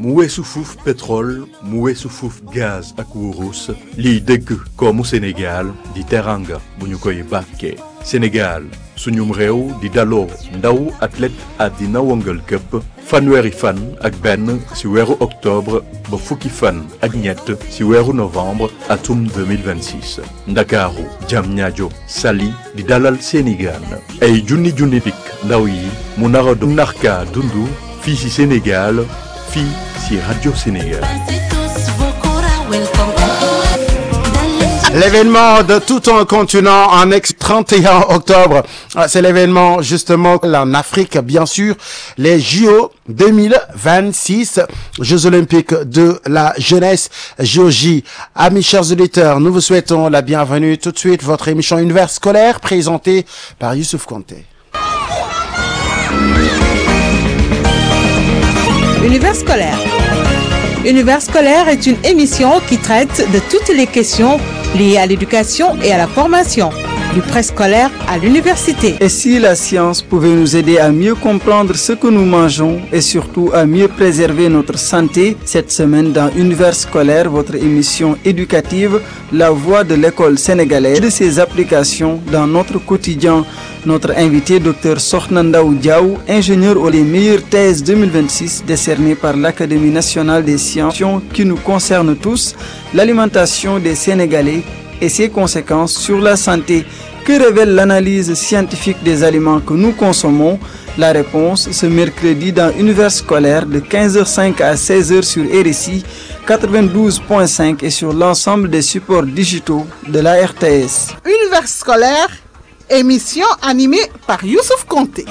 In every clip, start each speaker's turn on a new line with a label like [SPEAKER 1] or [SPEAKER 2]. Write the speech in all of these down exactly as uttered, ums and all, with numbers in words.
[SPEAKER 1] mu weesu fuuf pétrole mu weesu fuuf gaz ak wurus liy dëgg koomu Sénégal di teranga bu ñu koy bàkkee Sénégal suñum réew di daloo ndaw athlète àddina wëngal këpp fanweeri fan ak benn ci weeru octobre ba fukki fan ak ñett ci weeru novembre atum deux mille vingt-six ndakaaru Diamniadio Saly di dalal seeni gaan ay junni junni pik ndaw yi mu nar a narka dundu fii ci Sénégal fii ci Radio Sénégal.
[SPEAKER 2] L'événement de tout un continent en ex trente et un octobre, c'est l'événement justement en Afrique, bien sûr, les J O deux mille vingt-six, Jeux Olympiques de la jeunesse, J O J. Amis chers auditeurs, nous vous souhaitons la bienvenue tout de suite, votre émission Univers scolaire présentée par Youssouf Konté.
[SPEAKER 3] Univers scolaire. Univers scolaire est une émission qui traite de toutes les questions liées à l'éducation et à la formation, du préscolaire à l'université.
[SPEAKER 4] Et si la science pouvait nous aider à mieux comprendre ce que nous mangeons et surtout à mieux préserver notre santé, cette semaine dans Univers scolaire, votre émission éducative, la voix de l'école sénégalaise et de ses applications dans notre quotidien. Notre invité, Dr Sokhna Ndao Diaw, ingénieur aux les meilleures thèses deux mille vingt-six décernées par l'Académie nationale des sciences qui nous concerne tous, l'alimentation des Sénégalais et ses conséquences sur la santé. Que révèle l'analyse scientifique des aliments que nous consommons? La réponse ce mercredi dans Univers scolaire de quinze heures cinq à seize heures sur R S I quatre-vingt-douze point cinq et sur l'ensemble des supports digitaux de la R T S.
[SPEAKER 3] Univers scolaire, émission animée par Youssouf Konté.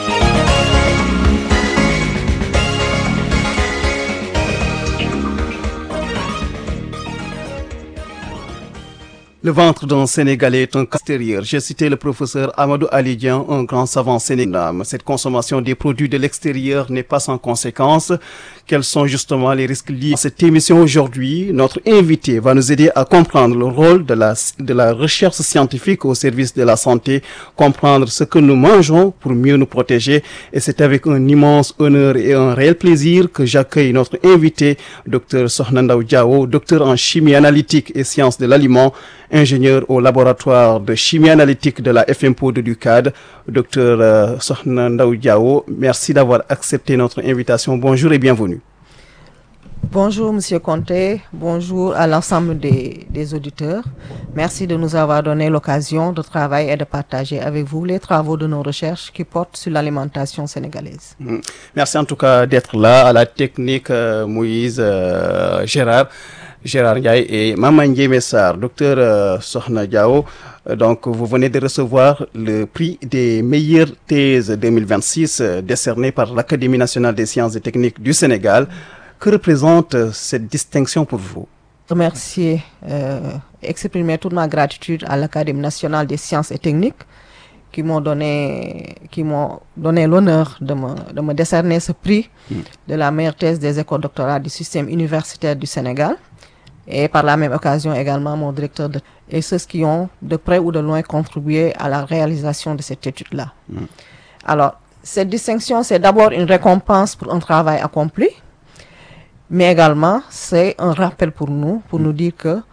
[SPEAKER 5] Le ventre d'un Sénégalais est un extérieur. J'ai cité le professeur Amadou Alidian, un grand savant sénégalais. Cette consommation des produits de l'extérieur n'est pas sans conséquences. Quels sont justement les risques liés à cette émission aujourd'hui? Notre invité va nous aider à comprendre le rôle de la, de la recherche scientifique au service de la santé, comprendre ce que nous mangeons pour mieux nous protéger. Et c'est avec un immense honneur et un réel plaisir que j'accueille notre invité, Dr Sokhna Ndao Diaw, docteur en chimie analytique et sciences de l'aliment, ingénieur au laboratoire de chimie analytique de la F M P O de l'U C A D, docteur euh, Sokhna Ndao Diaw. Merci d'avoir accepté notre invitation. Bonjour et bienvenue.
[SPEAKER 6] Bonjour Monsieur Konté, bonjour à l'ensemble des, des auditeurs. Merci de nous avoir donné l'occasion de travailler et de partager avec vous les travaux de nos recherches qui portent sur l'alimentation sénégalaise.
[SPEAKER 5] Merci en tout cas d'être là, à la technique euh, Moïse euh, Gérard. Gérard Ndiaye et Maman Ndiémé Sarr. Docteur euh, Sokhna Diaw, euh, donc vous venez de recevoir le prix des meilleures thèses deux mille vingt-six euh, décerné par l'Académie nationale des sciences et techniques du Sénégal. Que représente euh, cette distinction pour vous?
[SPEAKER 6] Remercier, euh, exprimer toute ma gratitude à l'Académie nationale des sciences et techniques qui m'ont donné, qui m'ont donné l'honneur de me, de me décerner ce prix mm. de la meilleure thèse des écoles doctorales du système universitaire du Sénégal. Et par la même occasion également mon directeur de... et ceux qui ont de près ou de loin contribué à la réalisation de cette étude-là. Mm. Alors, cette distinction, c'est d'abord une récompense pour un travail accompli, mais également c'est un rappel pour nous, pour mm. nous dire que